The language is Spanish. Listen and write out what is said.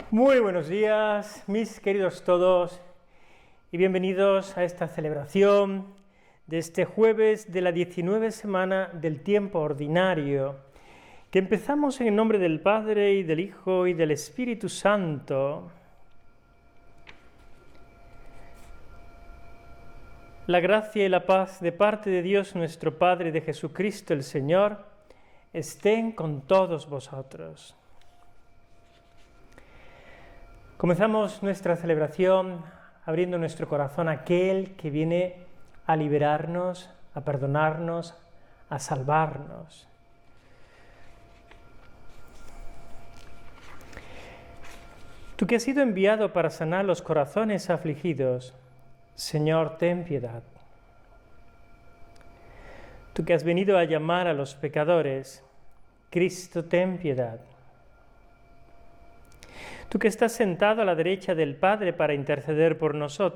Muy buenos días, mis queridos todos, y bienvenidos a esta celebración de este jueves de la 19 semana del tiempo ordinario, que empezamos en el nombre del Padre, y del Hijo, y del Espíritu Santo. La gracia y la paz de parte de Dios nuestro Padre y de Jesucristo el Señor estén con todos vosotros. Comenzamos nuestra celebración abriendo nuestro corazón a aquel que viene a liberarnos, a perdonarnos, a salvarnos. Tú que has sido enviado para sanar los corazones afligidos, Señor, ten piedad. Tú que has venido a llamar a los pecadores, Cristo, ten piedad. Tú que estás sentado a la derecha del Padre para interceder por nosotros,